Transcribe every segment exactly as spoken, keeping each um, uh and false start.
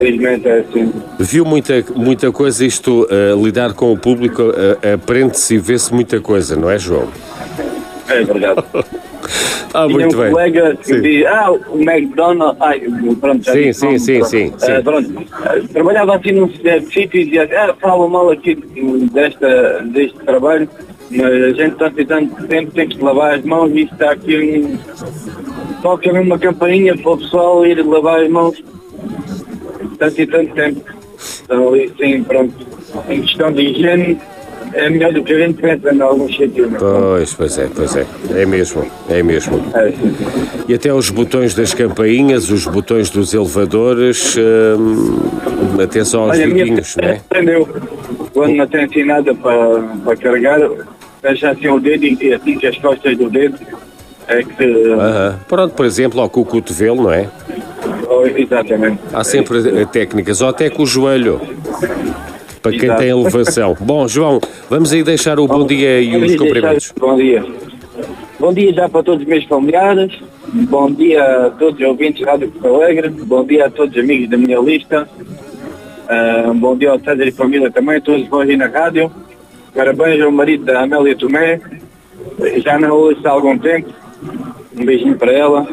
Infelizmente é assim. Viu muita, muita coisa, isto, uh, lidar com o público, uh, aprende-se e vê-se muita coisa, não é, João? É verdade. Ah, Tinha muito um bem. colega que Sim. diz, ah, o McDonald's, ai, pronto, já Sim, disse, sim, não, sim, pronto. sim, sim. Ah, pronto. Ah, trabalhava aqui num certo sítio e dizia, ah, falam mal aqui desta, deste trabalho, mas a gente tanto e tanto tempo tem que se lavar as mãos e está aqui um... toca mesmo uma campainha para o pessoal ir lavar as mãos tanto e tanto tempo. Então, ali, sim, pronto, em questão de higiene, é melhor do que a gente pensa em alguns sítios. Pois, pois é, pois é. É mesmo, é mesmo. É, sim, sim. E até os botões das campainhas, os botões dos elevadores, hum, atenção aos Olha, a minha vidinhos, não é? aprendeu, quando não tem assim nada para, para carregar, fecha assim o dedo e assim que as costas do dedo é que... Aham. Pronto, por exemplo, ou com o cotovelo, não é? Oh, exatamente. Há sempre técnicas, ou até com o joelho, para quem Exato. tem elevação. Bom, João, vamos aí deixar o bom dia e Vamos os cumprimentos. deixar- Bom dia. Bom dia já para todos os meus familiares, bom dia a todos os ouvintes da Rádio Porto Alegre, bom dia a todos os amigos da minha lista, uh, bom dia ao César e família também, todos vão aí na rádio. Parabéns ao marido da Amélia Tomé, já não ouço há algum tempo, um beijinho para ela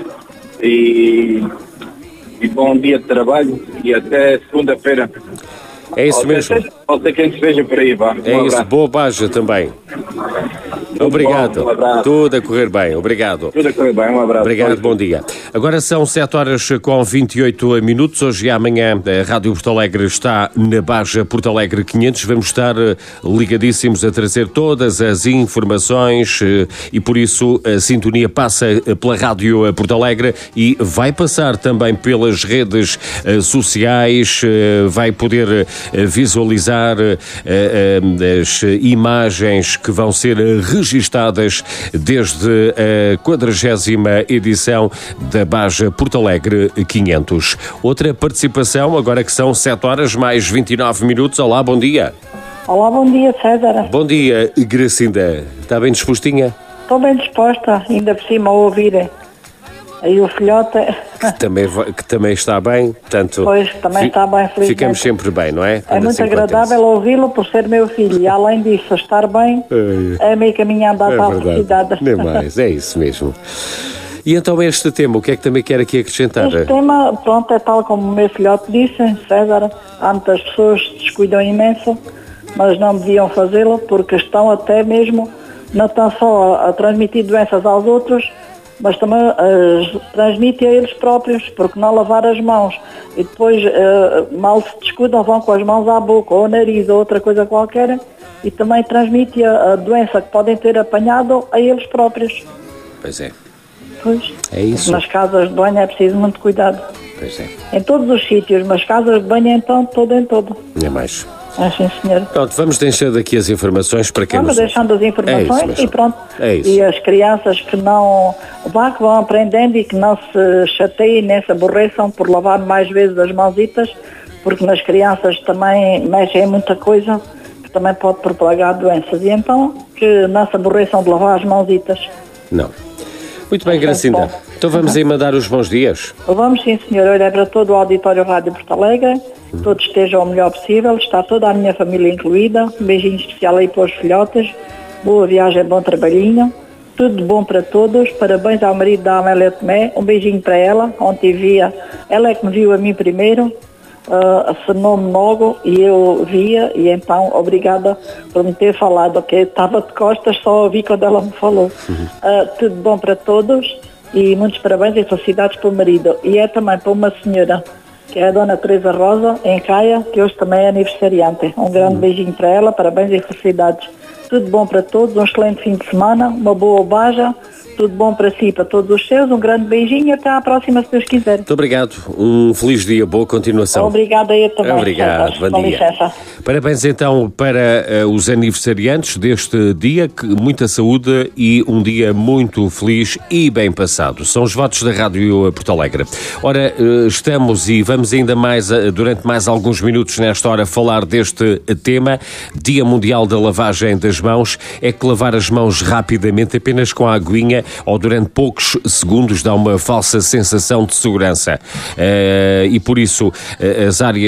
e, e bom dia de trabalho e até segunda-feira. É isso mesmo. Pode ser quem esteja por aí, vá. É Um isso, abraço. boa baja também. Obrigado. bom, um abraço. Tudo a correr bem, obrigado. Tudo a correr bem, um abraço. Obrigado, bom dia. Agora são sete horas com vinte e oito minutos. Hoje e amanhã a Rádio Porto Alegre está na Baja Porto Alegre quinhentos. Vamos estar ligadíssimos a trazer todas as informações e por isso a sintonia passa pela Rádio Porto Alegre e vai passar também pelas redes sociais, vai poder visualizar as imagens que vão ser registadas desde a quadragésima edição da Baja Porto Alegre quinhentos. Outra participação, agora que são sete horas mais vinte e nove minutos. Olá, bom dia. Olá, bom dia, César. Bom dia, Gracinda. Está bem dispostinha? Estou bem disposta, ainda por cima a ouvir aí o filhote. Que também, vai- que também está bem, portanto... Pois, também está bem, felizmente. Ficamos sempre bem, não é? É Quando muito assim agradável ouvi-lo por ser meu filho e além disso, estar bem, é meio caminho andar para a É felicidade. verdade, nem mais, é isso mesmo. E então este tema, o que é que também quer aqui acrescentar? Este tema, pronto, é tal como o meu filhote disse, César, há muitas pessoas que se descuidam imenso, mas não deviam fazê-lo porque estão até mesmo, não estão só a, a transmitir doenças aos outros, mas também as transmitem a eles próprios, porque não lavar as mãos. E depois, eh, mal se descuidam, vão com as mãos à boca, ou ao nariz, ou outra coisa qualquer, e também transmite a, a doença que podem ter apanhado a eles próprios. Pois é, Pois. é isso. Nas casas de banho é preciso muito cuidado. Pois é, Em todos os sítios, mas casas de banho então, todo em todo. é mais. É sim, senhor. Pronto, vamos deixando aqui as informações para quem Vamos nos... deixando as É informações isso mesmo. e pronto. É isso. E as crianças que não vá, que vão aprendendo e que não se chateiem nem se aborreçam por lavar mais vezes as mãozitas, porque nas crianças também mexem em muita coisa que também pode propagar doenças. E então que não se aborreçam de lavar as mãozitas. Não. Muito bem, Gracinda. bom. Então vamos aí mandar os bons dias. Vamos sim, senhor. Olha, para todo o auditório Rádio Porto Alegre, todos estejam o melhor possível, está toda a minha família incluída, um beijinho especial aí para os filhotes, boa viagem, bom trabalhinho, tudo de bom para todos, parabéns ao marido da Amélia Tomé, um beijinho para ela, ontem via, ela é que me viu a mim primeiro, uh, assinou-me logo e eu via, e então obrigada por me ter falado, que estava de costas, só ouvi quando ela me falou. Uh, tudo bom para todos. E muitos parabéns e felicidades para o marido. E é também para uma senhora, que é a dona Teresa Rosa, em Caia, que hoje também é aniversariante. Um grande beijinho para ela, parabéns e felicidades. Tudo bom para todos, um excelente fim de semana, uma boa baja, tudo bom para si e para todos os seus, um grande beijinho e até à próxima, se Deus quiser. Muito obrigado. Um feliz dia, boa continuação. Obrigada aí também. Obrigado, César. bom Com dia. licença. Parabéns então para uh, os aniversariantes deste dia, que muita saúde e um dia muito feliz e bem passado. São os votos da Rádio Porto Alegre. Ora, uh, estamos e vamos ainda mais, uh, durante mais alguns minutos nesta hora, falar deste tema, Dia Mundial da Lavagem das Mãos. É que lavar as mãos rapidamente, apenas com a aguinha, ou durante poucos segundos dá uma falsa sensação de segurança. E por isso as áreas